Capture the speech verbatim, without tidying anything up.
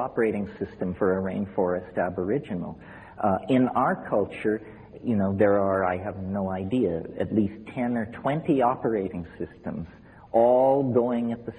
operating system for a rainforest aboriginal. Uh, in our culture, you know, there are, I have no idea, at least ten or twenty operating systems, all going at the